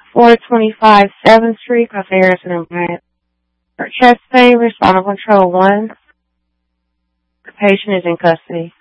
425 7th Street, Costa Harrison and Bryant. For chest pain, responding control 1. The patient is in custody.